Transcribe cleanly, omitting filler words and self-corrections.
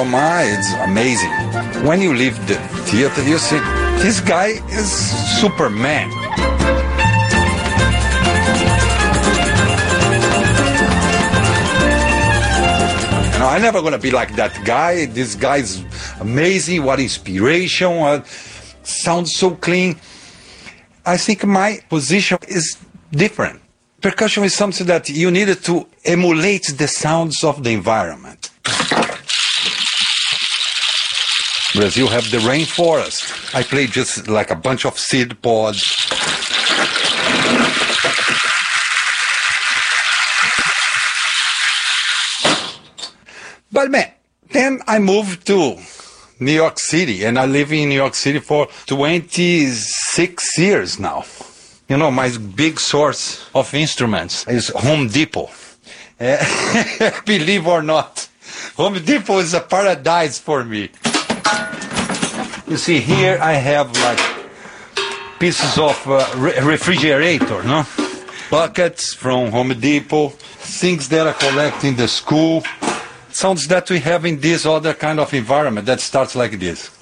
your mind, it's amazing. When you leave the theater, you see, this guy is Superman. I'm never going to be like that guy. This guy's amazing. What inspiration. What sounds so clean. I think my position is different. Percussion is something that you needed to emulate the sounds of the environment. Brazil have the rainforest. I play just like a bunch of seed pods. But man, then I moved to New York City, and I live in New York City for 26 years now. You know, my big source of instruments is Home Depot. Believe or not, Home Depot is a paradise for me. You see, here I have like pieces of refrigerator, no? Buckets from Home Depot, things that I collect in the school. Sounds that we have in this other kind of environment that starts like this.